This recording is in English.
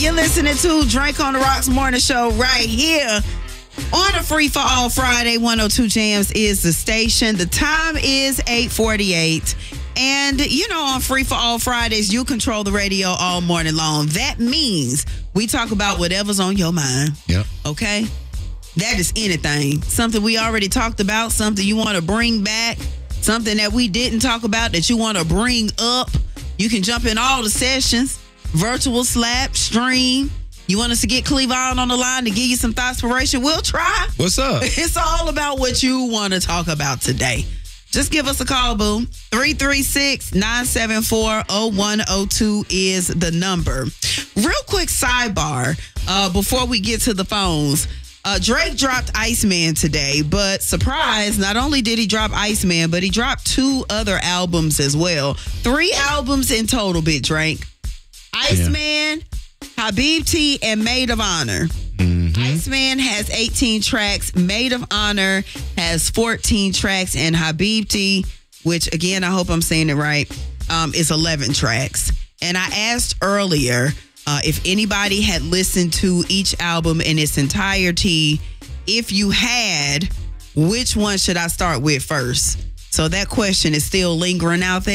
You're listening to Drink on the Rocks Morning Show right here on a Free for All Friday. 102 Jams is the station. The time is 8:48. And, you know, on Free for All Fridays, you control the radio all morning long. That means we talk about whatever's on your mind. Yep. Okay? That is anything. Something we already talked about, something you want to bring back, something that we didn't talk about that you want to bring up. You can jump in all the sessions, virtual, slap, stream. You want us to get Cleavon on the line to give you some thought-spiration? We'll try. What's up? It's all about what you want to talk about today. Just give us a call, boo. 336-974-0102 is the number. Real quick sidebar before we get to the phones. Drake dropped Iceman today, but surprise, not only did he drop Iceman, but he dropped 2 other albums as well. 3 albums in total, Big Drake. Iceman, Habibti, and Maid of Honor. Mm-hmm. Iceman has 18 tracks. Maid of Honor has 14 tracks. And Habibti, which again, I hope I'm saying it right, is 11 tracks. And I asked earlier if anybody had listened to each album in its entirety. If you had, which one should I start with first? So that question is still lingering out there.